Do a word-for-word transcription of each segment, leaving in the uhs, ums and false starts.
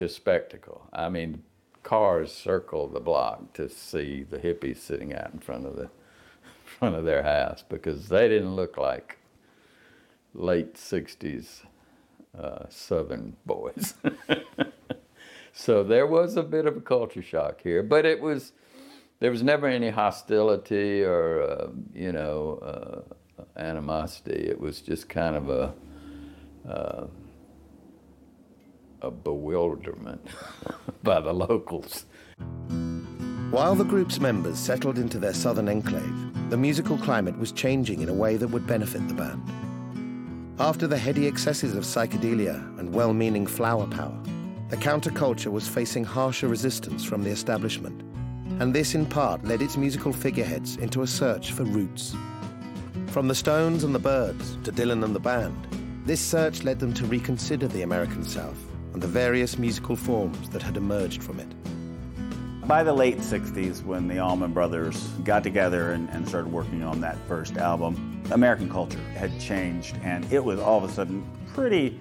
A spectacle. I mean, cars circle the block to see the hippies sitting out in front of the front of their house because they didn't look like late sixties uh, Southern boys. So there was a bit of a culture shock here, but it was there was never any hostility or uh, you know uh, animosity. It was just kind of a uh, a bewilderment by the locals. While the group's members settled into their southern enclave, the musical climate was changing in a way that would benefit the band. After the heady excesses of psychedelia and well-meaning flower power, the counterculture was facing harsher resistance from the establishment, and this in part led its musical figureheads into a search for roots. From the Stones and the Byrds to Dylan and the band, this search led them to reconsider the American South and the various musical forms that had emerged from it. By the late sixties, when the Allman Brothers got together and, and started working on that first album, American culture had changed, and it was all of a sudden pretty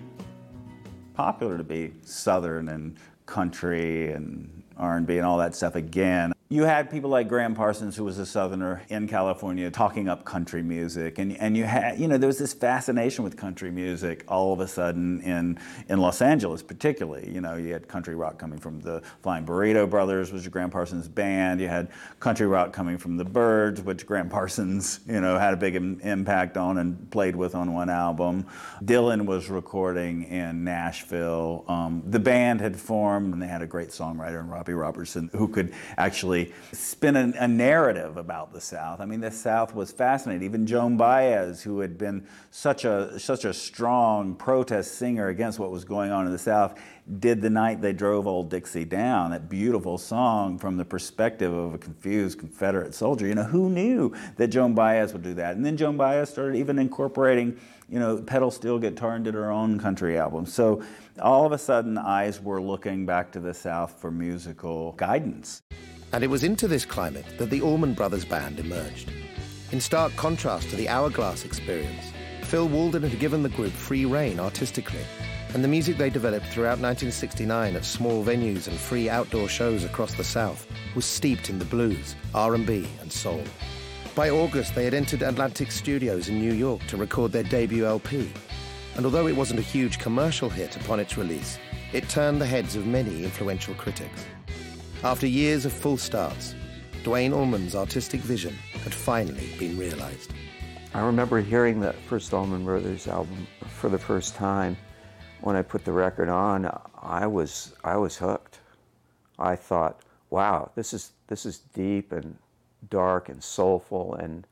popular to be Southern and country and R and B and all that stuff again. You had people like Graham Parsons, who was a Southerner in California, talking up country music, and and you had, you know, there was this fascination with country music all of a sudden in in Los Angeles, particularly. You know, you had country rock coming from the Flying Burrito Brothers, which was Graham Parsons' band. You had country rock coming from the Byrds, which Graham Parsons, you know, had a big im- impact on and played with on one album. Dylan was recording in Nashville. Um, the band had formed, and they had a great songwriter in Robbie Robertson who could actually spin a, a narrative about the South. I mean, the South was fascinating. Even Joan Baez, who had been such a such a strong protest singer against what was going on in the South, did The Night They Drove Old Dixie Down, that beautiful song from the perspective of a confused Confederate soldier. You know, who knew that Joan Baez would do that? And then Joan Baez started even incorporating, you know, pedal steel guitar and did her own country album. So all of a sudden, eyes were looking back to the South for musical guidance. And it was into this climate that the Allman Brothers Band emerged. In stark contrast to the Hourglass experience, Phil Walden had given the group free rein artistically, and the music they developed throughout nineteen sixty-nine at small venues and free outdoor shows across the South was steeped in the blues, R and B, and soul. By August, they had entered Atlantic Studios in New York to record their debut L P, and although it wasn't a huge commercial hit upon its release, it turned the heads of many influential critics. After years of full starts, Duane Allman's artistic vision had finally been realized. I remember hearing the first Allman Brothers album for the first time. When I put the record on, I was I was hooked. I thought, wow, this is this is deep and dark and soulful, and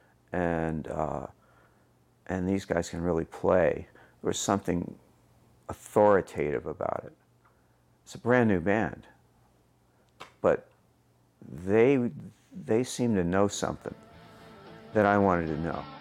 and uh, and these guys can really play. There was something authoritative about it. It's a brand new band, but they they seem to know something that I wanted to know.